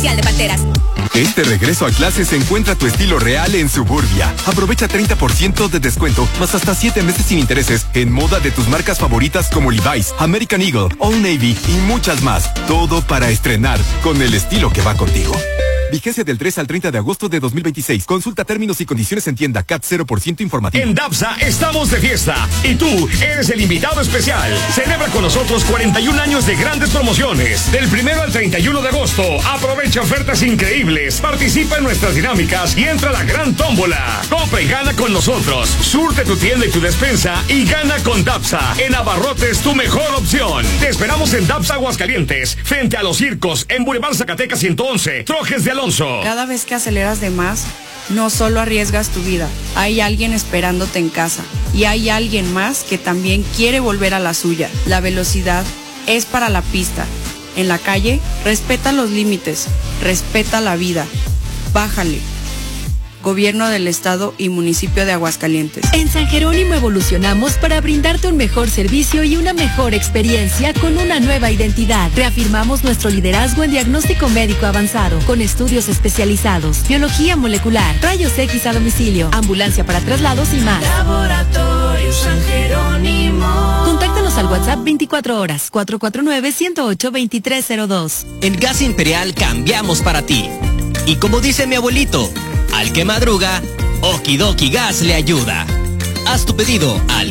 especial de Panteras. Este regreso a clases encuentra tu estilo real en Suburbia. Aprovecha 30% de descuento, más hasta 7 meses sin intereses en moda de tus marcas favoritas como Levi's, American Eagle, Old Navy y muchas más. Todo para estrenar con el estilo que va contigo. Vigencia del 3 al 30 de agosto de 2026. Consulta términos y condiciones en tienda. CAT 0% informativo. En Dapsa estamos de fiesta y tú eres el invitado especial. Celebra con nosotros 41 años de grandes promociones. Del 1 al 31 de agosto. Aprovecha ofertas increíbles. Participa en nuestras dinámicas y entra a la gran tómbola. Compra y gana con nosotros. Surte tu tienda y tu despensa y gana con Dapsa. En Abarrotes, tu mejor opción. Te esperamos en Dapsa Aguascalientes, frente a los circos, en Boulevard Zacatecas 111, Trojes de Alonso. Cada vez que aceleras de más, no solo arriesgas tu vida, hay alguien esperándote en casa y hay alguien más que también quiere volver a la suya. La velocidad es para la pista. En la calle, respeta los límites, respeta la vida. Bájale. Gobierno del Estado y Municipio de Aguascalientes. En San Jerónimo evolucionamos para brindarte un mejor servicio y una mejor experiencia con una nueva identidad. Reafirmamos nuestro liderazgo en diagnóstico médico avanzado, con estudios especializados, biología molecular, rayos X a domicilio, ambulancia para traslados y más. Laboratorio San Jerónimo. Contáctanos al WhatsApp 24 horas, 449-108-2302. En Gas Imperial cambiamos para ti. Y como dice mi abuelito, al que madruga, Okidoki Gas le ayuda. Haz tu pedido al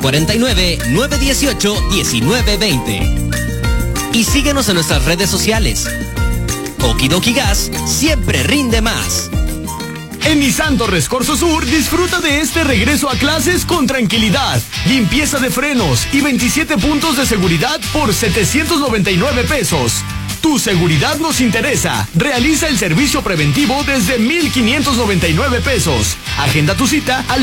449-918-1920. Y síguenos en nuestras redes sociales. Okidoki Gas siempre rinde más. En Nissan Torres Corso Sur, disfruta de este regreso a clases con tranquilidad, limpieza de frenos y 27 puntos de seguridad por 799 pesos. Tu seguridad nos interesa. Realiza el servicio preventivo desde 1,599 pesos. Agenda tu cita al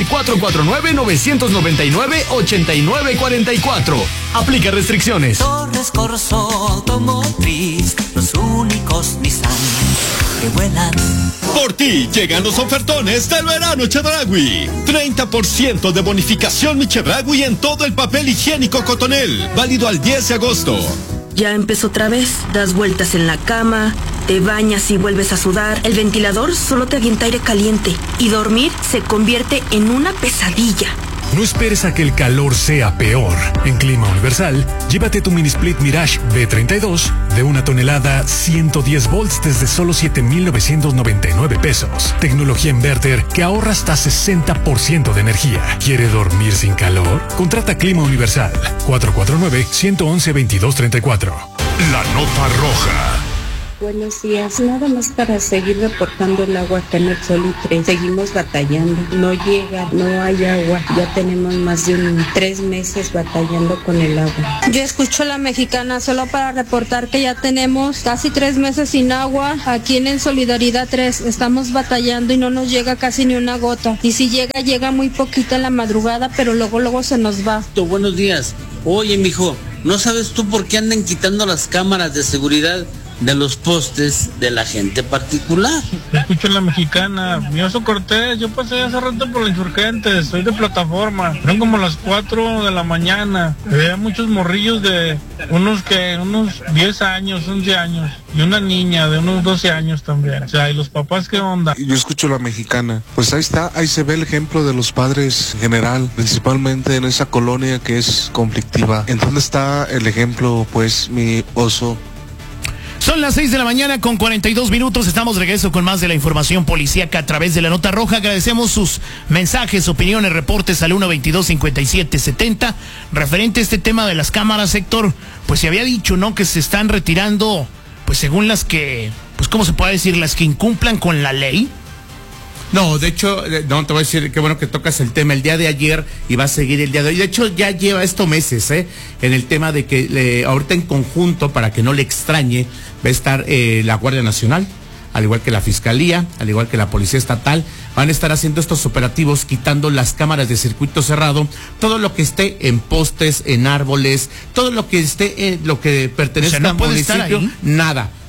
449-999-8944. Aplica restricciones. Torres Corso Automotriz, los únicos Nissan que vuelan. Por ti llegan los ofertones del verano Chedraui. 30% de bonificación mi Chedraui en todo el papel higiénico Cotonel. Válido al 10 de agosto. Ya empezó otra vez, das vueltas en la cama, te bañas y vuelves a sudar. El ventilador solo te avienta aire caliente y dormir se convierte en una pesadilla. No esperes a que el calor sea peor. En Clima Universal, llévate tu mini split Mirage B32 de 1 tonelada, 110 volts desde solo 7,999 pesos. Tecnología inverter que ahorra hasta 60% de energía. ¿Quiere dormir sin calor? Contrata Clima Universal. 449-111-2234. La nota roja. Buenos días, nada más para seguir reportando el agua acá en el Solitre. Seguimos batallando, no llega, no hay agua. Ya tenemos más de 3 meses batallando con el agua. Yo escucho a la mexicana solo para reportar que ya tenemos casi 3 meses sin agua. Aquí en el Solidaridad 3 estamos batallando y no nos llega casi ni una gota. Y si llega, llega muy poquita en la madrugada, pero luego se nos va. Buenos días. Oye, mijo, ¿no sabes tú por qué andan quitando las cámaras de seguridad de los postes de la gente particular? Escucho la mexicana, mi Oso Cortés, yo pasé hace rato por la Insurgentes, soy de plataforma, eran como las 4 de la mañana, había muchos morrillos de unos 10 años, 11 años, y una niña de unos 12 años también, o sea, ¿y los papás qué onda? Yo escucho la mexicana, pues ahí está, ahí se ve el ejemplo de los padres en general, principalmente en esa colonia que es conflictiva. ¿En dónde está el ejemplo, pues, mi Oso? Son las 6 de la mañana con 42 minutos. Estamos de regreso con más de la información policíaca a través de la Nota Roja. Agradecemos sus mensajes, opiniones, reportes al 122-5770. Referente a este tema de las cámaras, Héctor, pues se había dicho, ¿no?, que se están retirando, pues según las que, pues ¿cómo se puede decir? Las que incumplan con la ley. No, de hecho, no, te voy a decir, qué bueno que tocas el tema el día de ayer y va a seguir el día de hoy. De hecho, ya lleva esto meses, en el tema de que ahorita en conjunto, para que no le extrañe, va a estar la Guardia Nacional, al igual que la Fiscalía, al igual que la Policía Estatal, van a estar haciendo estos operativos, quitando las cámaras de circuito cerrado, todo lo que esté en postes, en árboles, todo lo que esté, lo que pertenezca al municipio, nada.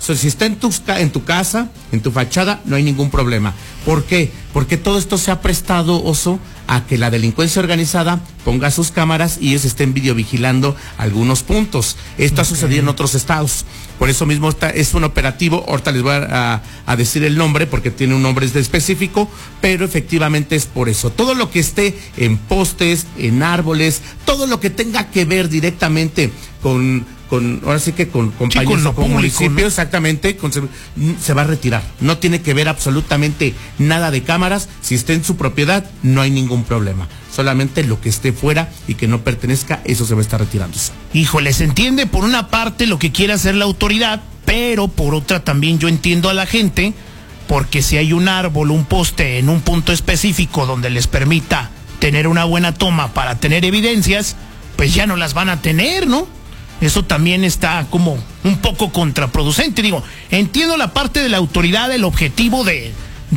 Si está en tu casa, en tu fachada, no hay ningún problema. ¿Por qué? Porque todo esto se ha prestado, Oso, a que la delincuencia organizada ponga sus cámaras y ellos estén videovigilando algunos puntos. Esto ha sucedido en otros estados. Por eso mismo es un operativo, ahorita les voy a decir el nombre porque tiene un nombre específico, pero efectivamente es por eso. Todo lo que esté en postes, en árboles, todo lo que tenga que ver directamente ahora sí que con compañías o con municipios, ¿no? Exactamente, se va a retirar. No tiene que ver absolutamente nada de cámaras. Si está en su propiedad, no hay ningún problema. Solamente lo que esté fuera y que no pertenezca, eso se va a estar retirando. Híjole, se entiende por una parte lo que quiere hacer la autoridad, pero por otra también yo entiendo a la gente, porque si hay un árbol, un poste en un punto específico donde les permita tener una buena toma para tener evidencias, pues ya no las van a tener, ¿no? Eso también está como un poco contraproducente. Digo, entiendo la parte de la autoridad, el objetivo de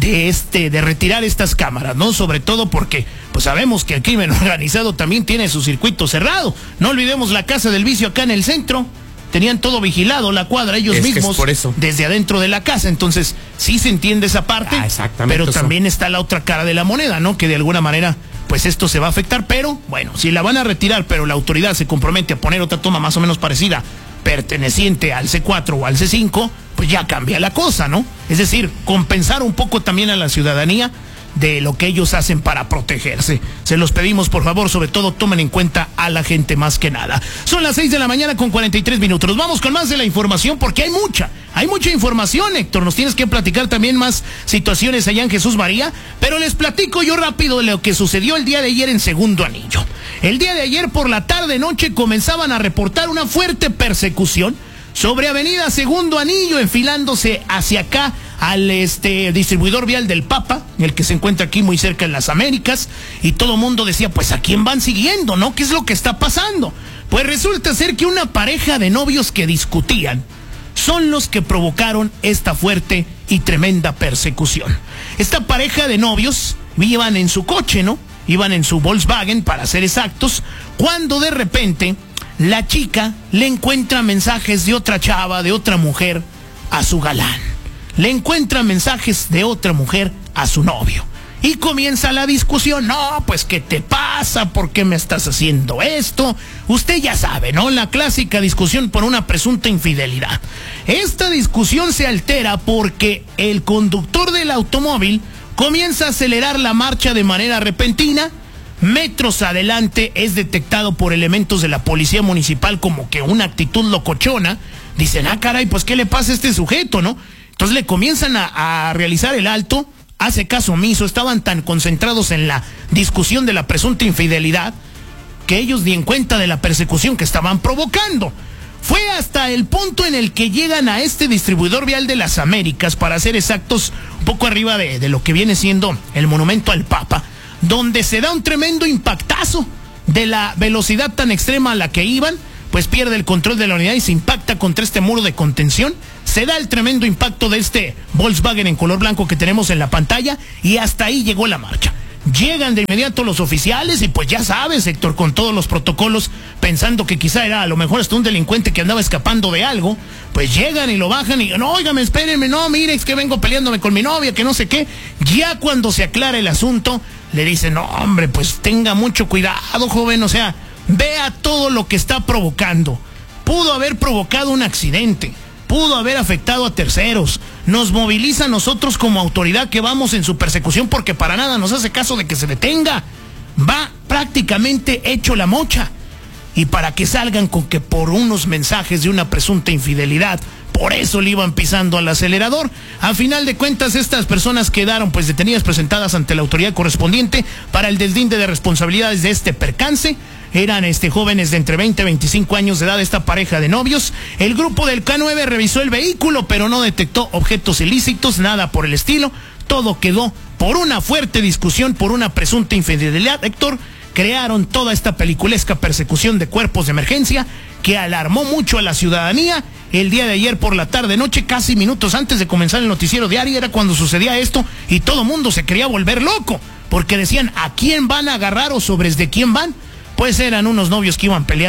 retirar estas cámaras, ¿no? Sobre todo porque pues sabemos que el crimen organizado también tiene su circuito cerrado. No olvidemos la Casa del Vicio acá en el centro. Tenían todo vigilado, la cuadra, ellos mismos, por eso, desde adentro de la casa. Entonces, sí se entiende esa parte, pero también está la otra cara de la moneda, ¿no? Que de alguna manera, pues esto se va a afectar, pero bueno, si la van a retirar, pero la autoridad se compromete a poner otra toma más o menos parecida, perteneciente al C4 o al C5, pues ya cambia la cosa, ¿no? Es decir, compensar un poco también a la ciudadanía de lo que ellos hacen para protegerse. Se los pedimos, por favor, sobre todo tomen en cuenta a la gente más que nada. Son las 6 de la mañana con 43 minutos. Nos vamos con más de la información porque hay mucha información, Héctor. Nos tienes que platicar también más situaciones allá en Jesús María, pero les platico yo rápido de lo que sucedió el día de ayer en Segundo Anillo. El día de ayer por la tarde-noche comenzaban a reportar una fuerte persecución sobre Avenida Segundo Anillo, enfilándose hacia acá al distribuidor vial del Papa, el que se encuentra aquí muy cerca en las Américas, y todo mundo decía, pues ¿a quién van siguiendo, no? ¿Qué es lo que está pasando? Pues resulta ser que una pareja de novios que discutían son los que provocaron esta fuerte y tremenda persecución. Esta pareja de novios iban en su coche, ¿no? Iban en su Volkswagen, para ser exactos, cuando de repente la chica le encuentra mensajes de otra chava, de otra mujer, a su galán. Le encuentra mensajes de otra mujer a su novio. Y comienza la discusión. No, pues ¿qué te pasa? ¿Por qué me estás haciendo esto? Usted ya sabe, ¿no? La clásica discusión por una presunta infidelidad. Esta discusión se altera porque el conductor del automóvil comienza a acelerar la marcha de manera repentina. Metros adelante es detectado por elementos de la policía municipal como que una actitud locochona. Dicen, caray, pues ¿qué le pasa a este sujeto, no? Entonces le comienzan a realizar el alto, hace caso omiso, estaban tan concentrados en la discusión de la presunta infidelidad que ellos ni en cuenta de la persecución que estaban provocando. Fue hasta el punto en el que llegan a este distribuidor vial de las Américas, para ser exactos, un poco arriba de lo que viene siendo el monumento al Papa, donde se da un tremendo impactazo de la velocidad tan extrema a la que iban, pues pierde el control de la unidad y se impacta contra este muro de contención. Se da el tremendo impacto de este Volkswagen en color blanco que tenemos en la pantalla y hasta ahí llegó la marcha. Llegan de inmediato los oficiales y pues ya sabes, Héctor, con todos los protocolos, pensando que quizá era a lo mejor hasta un delincuente que andaba escapando de algo, pues llegan y lo bajan y no, óigame, espérenme, no, mire, es que vengo peleándome con mi novia, que no sé qué. Ya cuando se aclara el asunto, le dicen, no, hombre, pues tenga mucho cuidado, joven, o sea, vea todo lo que está provocando. Pudo haber provocado un accidente, pudo haber afectado a terceros. Nos moviliza a nosotros como autoridad que vamos en su persecución porque para nada nos hace caso de que se detenga. Va prácticamente hecho la mocha. Y para que salgan con que por unos mensajes de una presunta infidelidad, por eso le iban pisando al acelerador. A final de cuentas, estas personas quedaron pues detenidas, presentadas ante la autoridad correspondiente para el deslinde de responsabilidades de este percance. Eran jóvenes de entre 20 y 25 años de edad, esta pareja de novios. El grupo del K9 revisó el vehículo, pero no detectó objetos ilícitos, nada por el estilo. Todo quedó por una fuerte discusión, por una presunta infidelidad, Héctor. Crearon toda esta peliculesca persecución de cuerpos de emergencia que alarmó mucho a la ciudadanía. El día de ayer por la tarde-noche, casi minutos antes de comenzar el noticiero diario, era cuando sucedía esto y todo mundo se quería volver loco, porque decían, ¿a quién van a agarrar o sobres de quién van? Pues eran unos novios que iban peleando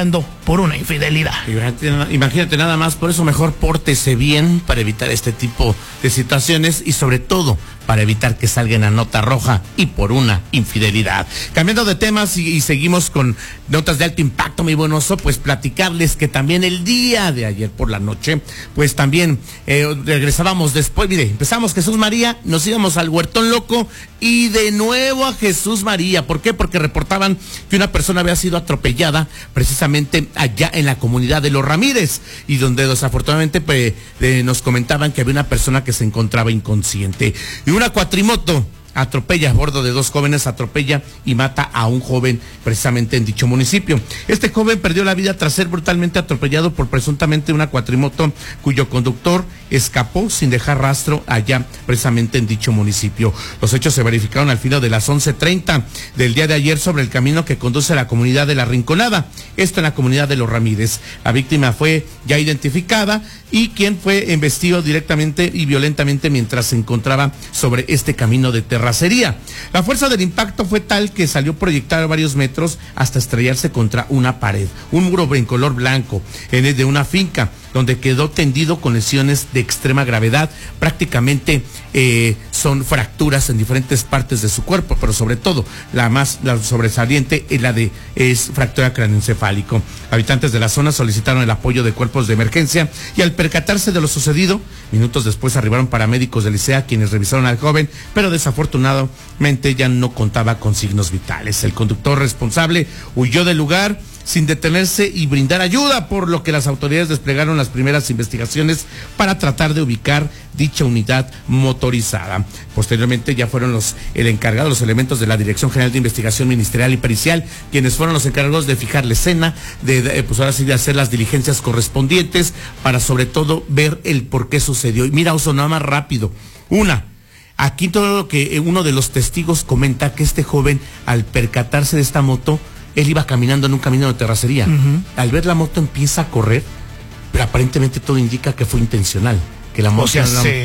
por una infidelidad. Imagínate nada más, por eso mejor pórtese bien para evitar este tipo de situaciones y sobre todo para evitar que salga en la nota roja y por una infidelidad. Cambiando de temas y seguimos con notas de alto impacto, mi buen oso, pues platicarles que también el día de ayer por la noche, pues también regresábamos después, mire, empezamos Jesús María, nos íbamos al Huertón Loco y de nuevo a Jesús María. ¿Por qué? Porque reportaban que una persona había sido atropellada precisamente allá en la comunidad de Los Ramírez y donde desafortunadamente nos comentaban que había una persona que se encontraba inconsciente. Y una cuatrimoto atropella a bordo de dos jóvenes, atropella y mata a un joven precisamente en dicho municipio. Este joven perdió la vida tras ser brutalmente atropellado por presuntamente una cuatrimoto cuyo conductor escapó sin dejar rastro allá precisamente en dicho municipio. Los hechos se verificaron al filo de las 11:30 del día de ayer sobre el camino que conduce a la comunidad de La Rinconada, esto en la comunidad de Los Ramírez. La víctima fue ya identificada y quien fue embestido directamente y violentamente mientras se encontraba sobre este camino de terracería. La fuerza del impacto fue tal que salió proyectada varios metros hasta estrellarse contra una pared, un muro en color blanco de una finca, donde quedó tendido con lesiones de extrema gravedad. Prácticamente son fracturas en diferentes partes de su cuerpo, pero sobre todo la sobresaliente es fractura craneoencefálico. Habitantes de la zona solicitaron el apoyo de cuerpos de emergencia y al percatarse de lo sucedido, minutos después arribaron paramédicos del ICEA quienes revisaron al joven, pero desafortunadamente ya no contaba con signos vitales. El conductor responsable huyó del lugar sin detenerse y brindar ayuda, por lo que las autoridades desplegaron las primeras investigaciones para tratar de ubicar dicha unidad motorizada. Posteriormente ya fueron los elementos de la Dirección General de Investigación Ministerial y Pericial, quienes fueron los encargados de fijar la escena, pues ahora sí de hacer las diligencias correspondientes para sobre todo ver el por qué sucedió. Y mira, Oso, nada más rápido. Aquí todo lo que uno de los testigos comenta que este joven, al percatarse de esta moto, él iba caminando en un camino de terracería. Al ver la moto empieza a correr, pero aparentemente todo indica que fue intencional. Que la moto,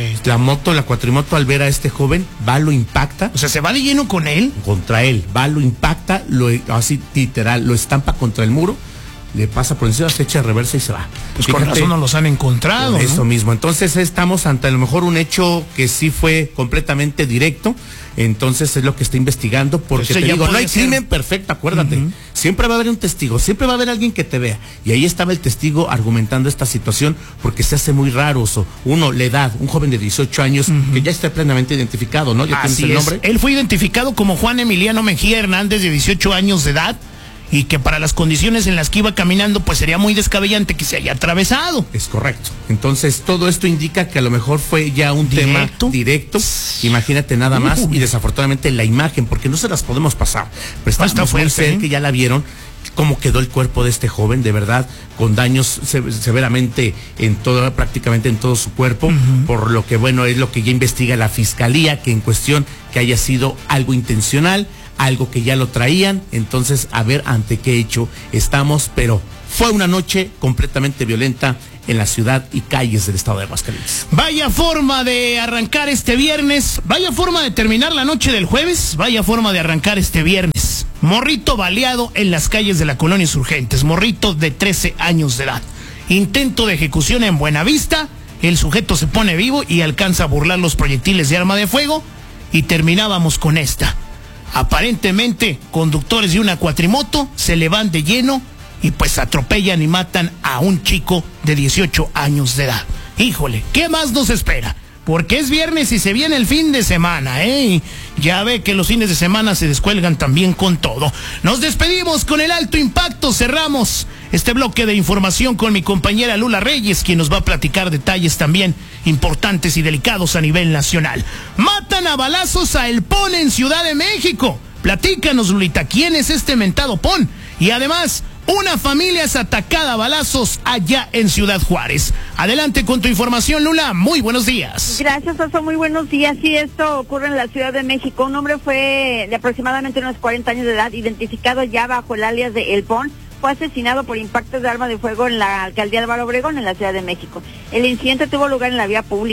la cuatrimoto al ver a este joven, va, lo impacta. O sea, ¿se va de lleno con él? Contra él, va, lo impacta, así literal, lo estampa contra el muro, le pasa por encima, se echa de reversa y se va. Pues con razón no los han encontrado, ¿no? Eso mismo. Entonces estamos ante a lo mejor un hecho que sí fue completamente directo. Entonces es lo que está investigando, porque te digo, no hay crimen perfecto, acuérdate. Siempre va a haber un testigo, siempre va a haber alguien que te vea. Y ahí estaba el testigo argumentando esta situación, porque se hace muy raro. La edad, un joven de 18 años, que ya está plenamente identificado, ¿no? ¿Ya tienes el nombre? Él fue identificado como Juan Emiliano Mejía Hernández, de 18 años de edad, y que para las condiciones en las que iba caminando, pues sería muy descabellante que se haya atravesado. Es correcto. Entonces, todo esto indica que a lo mejor fue ya un tema directo. Imagínate nada más, y desafortunadamente la imagen, porque no se las podemos pasar. Pero estamos muy cerca, que ya la vieron, cómo quedó el cuerpo de este joven, de verdad, con daños severamente prácticamente en todo su cuerpo, por lo que, bueno, es lo que ya investiga la fiscalía, que en cuestión que haya sido algo intencional, algo que ya lo traían. Entonces, a ver ante qué hecho estamos, pero fue una noche completamente violenta en la ciudad y calles del estado de Aguascalientes. Vaya forma de arrancar este viernes, vaya forma de terminar la noche del jueves, vaya forma de arrancar este viernes. Morrito baleado en las calles de la colonia Insurgentes, morrito de 13 años de edad. Intento de ejecución en Buenavista, el sujeto se pone vivo y alcanza a burlar los proyectiles de arma de fuego, y terminábamos con esta. Aparentemente, conductores de una cuatrimoto se le van de lleno y pues atropellan y matan a un chico de 18 años de edad. Híjole, ¿qué más nos espera? Porque es viernes y se viene el fin de semana, ¿eh? Ya ve que los fines de semana se descuelgan también con todo. Nos despedimos con el alto impacto, cerramos este bloque de información con mi compañera Lula Reyes, quien nos va a platicar detalles también importantes y delicados a nivel nacional. Matan a balazos a El Pon en Ciudad de México. Platícanos, Lulita, ¿quién es este mentado Pon? Y además, una familia es atacada a balazos allá en Ciudad Juárez. Adelante con tu información, Lula. Muy buenos días. Gracias, Oso. Muy buenos días. Sí, esto ocurre en la Ciudad de México. Un hombre fue de aproximadamente unos 40 años de edad, identificado ya bajo el alias de El Pon, fue asesinado por impactos de arma de fuego en la alcaldía de Álvaro Obregón, en la Ciudad de México. El incidente tuvo lugar en la vía pública.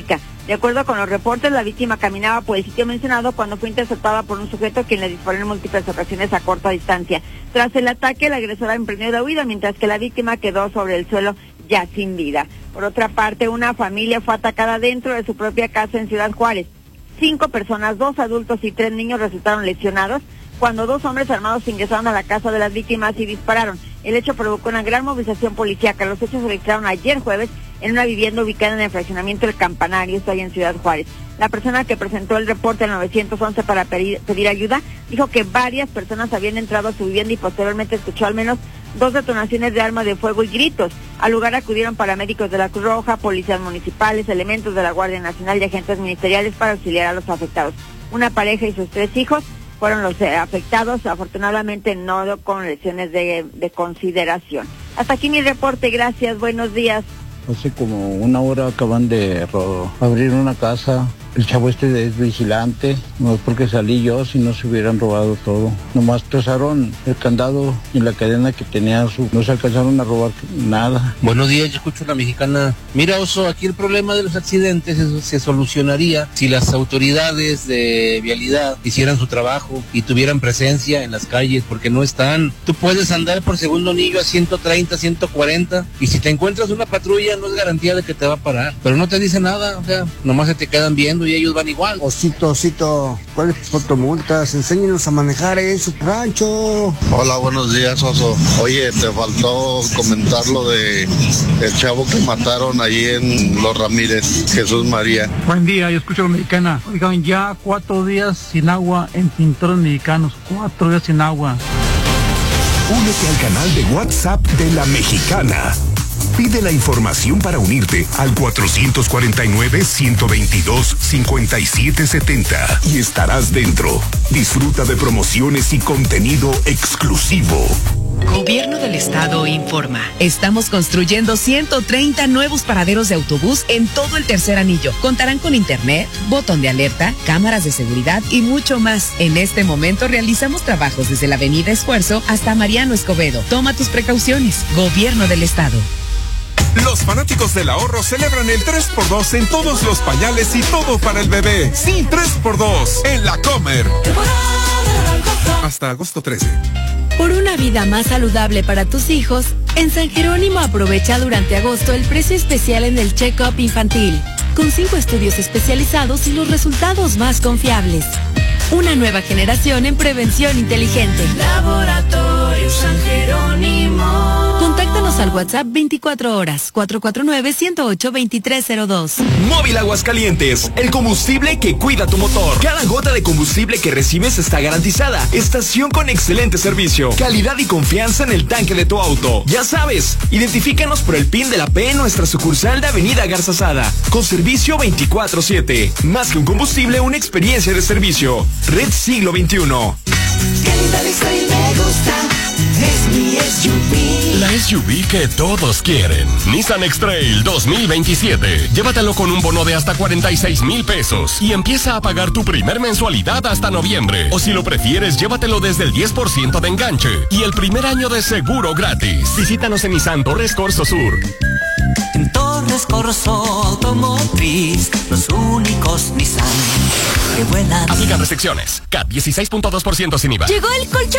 De acuerdo con los reportes, la víctima caminaba por el sitio mencionado cuando fue interceptada por un sujeto quien le disparó en múltiples ocasiones a corta distancia. Tras el ataque, la agresora emprendió la huida, mientras que la víctima quedó sobre el suelo ya sin vida. Por otra parte, una familia fue atacada dentro de su propia casa en Ciudad Juárez. 5 personas, 2 adultos y 3 niños resultaron lesionados cuando 2 hombres armados ingresaron a la casa de las víctimas y dispararon. El hecho provocó una gran movilización policíaca. Los hechos se registraron ayer jueves en una vivienda ubicada en el fraccionamiento del Campanario, esto ahí en Ciudad Juárez. La persona que presentó el reporte al 911 para pedir ayuda dijo que varias personas habían entrado a su vivienda y posteriormente escuchó al menos 2 detonaciones de arma de fuego y gritos. Al lugar acudieron paramédicos de la Cruz Roja, policías municipales, elementos de la Guardia Nacional y agentes ministeriales para auxiliar a los afectados. Una pareja y sus 3 hijos fueron los afectados, afortunadamente no con lesiones de consideración. Hasta aquí mi reporte, gracias, buenos días. Hace como una hora acaban de abrir una casa. El chavo es vigilante, no es porque salí yo, si no se hubieran robado todo. Nomás trozaron el candado y la cadena que tenía, no se alcanzaron a robar nada. Buenos días, yo escucho La Mexicana. Mira, Oso, aquí el problema de los accidentes se solucionaría si las autoridades de vialidad hicieran su trabajo y tuvieran presencia en las calles, porque no están. Tú puedes andar por segundo anillo a 130, 140, y si te encuentras una patrulla no es garantía de que te va a parar, pero no te dice nada, o sea, nomás se te quedan viendo y ellos van igual. Osito, ¿cuáles fotomultas? Enséñenos a manejar en su rancho. Hola, buenos días, Oso. Oye, te faltó comentar lo de el chavo que mataron ahí en Los Ramírez, Jesús María. Buen día, yo escucho La Mexicana. Oigan, ya 4 días sin agua en Pintores Mexicanos. 4 días sin agua. Únete al canal de WhatsApp de La Mexicana. Pide la información para unirte al 449-122-5770 y estarás dentro. Disfruta de promociones y contenido exclusivo. Gobierno del Estado informa. Estamos construyendo 130 nuevos paraderos de autobús en todo el tercer anillo. Contarán con internet, botón de alerta, cámaras de seguridad y mucho más. En este momento realizamos trabajos desde la Avenida Esfuerzo hasta Mariano Escobedo. Toma tus precauciones. Gobierno del Estado. Los fanáticos del ahorro celebran el 3x2 en todos los pañales y todo para el bebé. Sí, 3x2 en La Comer. Hasta agosto 13. Por una vida más saludable para tus hijos, en San Jerónimo aprovecha durante agosto el precio especial en el check-up infantil, con 5 estudios especializados y los resultados más confiables. Una nueva generación en prevención inteligente. Laboratorio San Jerónimo. Contáctanos al WhatsApp 24 horas, 449-108-2302. Móvil Aguascalientes, el combustible que cuida tu motor. Cada gota de combustible que recibes está garantizada. Estación con excelente servicio, calidad y confianza en el tanque de tu auto. Ya sabes, identifícanos por el PIN de la P en nuestra sucursal de Avenida Garzazada, con servicio 24/7. Más que un combustible, una experiencia de servicio. Red Siglo XXI. Calidad extra y me gusta. Es mi SUV. La SUV que todos quieren. Nissan X-Trail 2027. Llévatelo con un bono de hasta 46,000 pesos y empieza a pagar tu primer mensualidad hasta noviembre. O si lo prefieres, llévatelo desde el 10% de enganche y el primer año de seguro gratis. Visítanos en Nissan Torres Corso Sur. En Torres Corso Automotriz, los únicos Nissan que vuelan. Aplican restricciones. CAT 16.2% sin IVA. Llegó el colchón